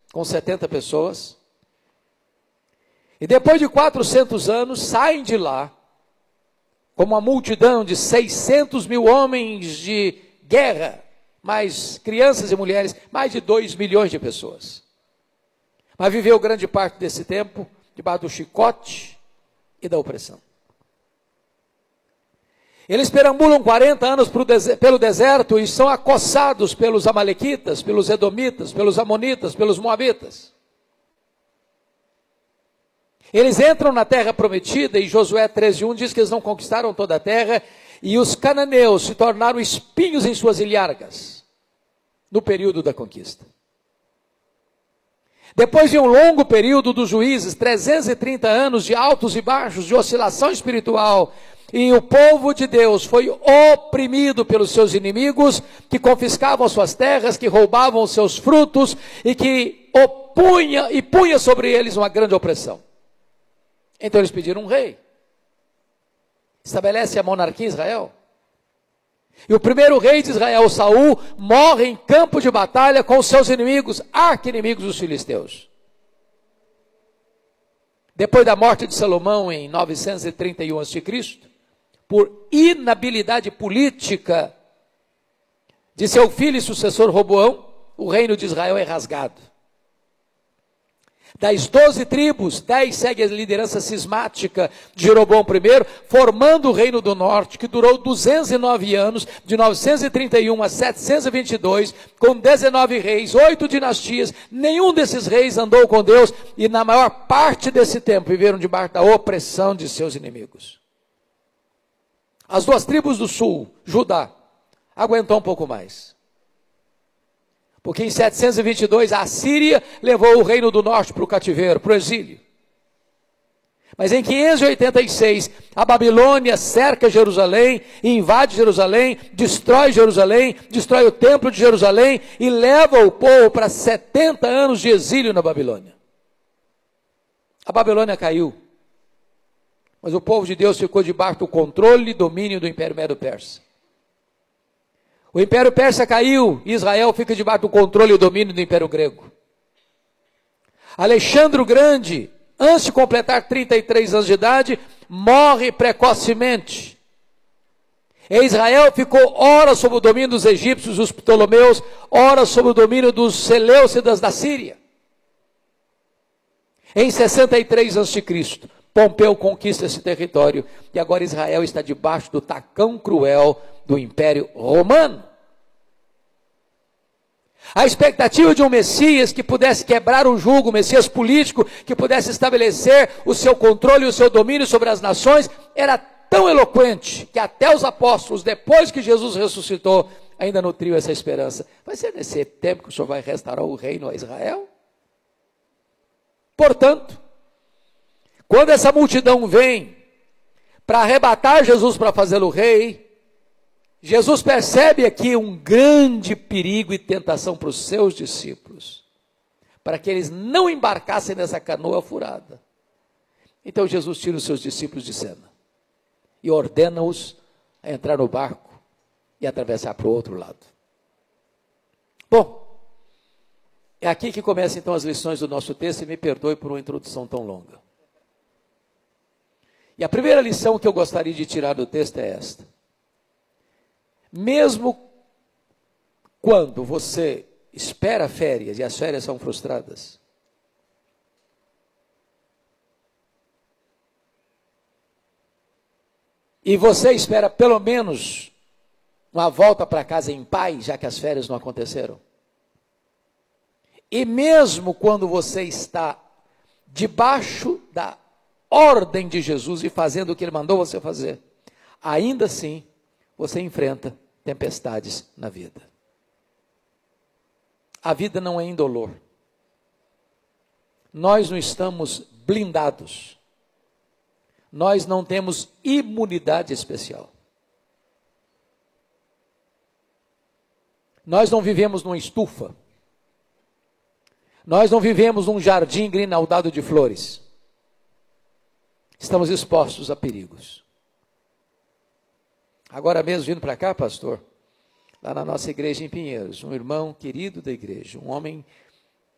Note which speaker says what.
Speaker 1: com 70 pessoas. E depois de 400 anos, saem de lá, com uma multidão de 600 mil homens de guerra, mais crianças e mulheres, mais de 2 milhões de pessoas. Mas viveu grande parte desse tempo debaixo do chicote e da opressão. Eles perambulam 40 anos pelo deserto e são acossados pelos amalequitas, pelos edomitas, pelos amonitas, pelos moabitas. Eles entram na terra prometida, e Josué 13:1 diz que eles não conquistaram toda a terra, e os cananeus se tornaram espinhos em suas ilhargas, no período da conquista. Depois de um longo período dos juízes, 330 anos de altos e baixos, de oscilação espiritual, e o povo de Deus foi oprimido pelos seus inimigos, que confiscavam suas terras, que roubavam os seus frutos, e que punha sobre eles uma grande opressão. Então eles pediram um rei. Estabelece a monarquia em Israel. E o primeiro rei de Israel, Saul, morre em campo de batalha com os seus inimigos, arqui-inimigos dos filisteus. Depois da morte de Salomão em 931 a.C., por inabilidade política de seu filho e sucessor Roboão, o reino de Israel é rasgado. Das 12 tribos, 10 seguem a liderança cismática de Jeroboão I, formando o reino do norte, que durou 209 anos, de 931 a 722, com 19 reis, 8 dinastias. Nenhum desses reis andou com Deus, e na maior parte desse tempo viveram debaixo da opressão de seus inimigos. As 2 tribos do sul, Judá, aguentou um pouco mais. Porque em 722 a Síria levou o reino do norte para o cativeiro, para o exílio. Mas em 586 a Babilônia cerca Jerusalém, invade Jerusalém, destrói o templo de Jerusalém e leva o povo para 70 anos de exílio na Babilônia. A Babilônia caiu, mas o povo de Deus ficou debaixo do controle e domínio do Império Medo-Persa. O Império Persa caiu, e Israel fica debaixo do controle e domínio do Império Grego. Alexandre o Grande, antes de completar 33 anos de idade, morre precocemente. E Israel ficou ora sob o domínio dos egípcios, dos ptolomeus, ora sob o domínio dos seleucidas da Síria. Em 63 a.C., Pompeu conquista esse território, e agora Israel está debaixo do tacão cruel do Império Romano. A expectativa de um Messias que pudesse quebrar o jugo, um Messias político, que pudesse estabelecer o seu controle e o seu domínio sobre as nações, era tão eloquente, que até os apóstolos, depois que Jesus ressuscitou, ainda nutriu essa esperança. Vai ser nesse tempo que o Senhor vai restaurar o reino a Israel? Portanto, quando essa multidão vem para arrebatar Jesus para fazê-lo rei, Jesus percebe aqui um grande perigo e tentação para os seus discípulos, para que eles não embarcassem nessa canoa furada. Então Jesus tira os seus discípulos de cena e ordena-os a entrar no barco e atravessar para o outro lado. Bom, é aqui que começam então as lições do nosso texto, e me perdoe por uma introdução tão longa. E a primeira lição que eu gostaria de tirar do texto é esta. Mesmo quando você espera férias e as férias são frustradas, e você espera pelo menos uma volta para casa em paz, já que as férias não aconteceram, e mesmo quando você está debaixo da ordem de Jesus e fazendo o que Ele mandou você fazer, ainda assim, você enfrenta tempestades na vida. A vida não é indolor. Nós não estamos blindados. Nós não temos imunidade especial. Nós não vivemos numa estufa. Nós não vivemos num jardim grinaldado de flores. Estamos expostos a perigos. Agora mesmo, vindo para cá, pastor, lá na nossa igreja em Pinheiros, um irmão querido da igreja, um homem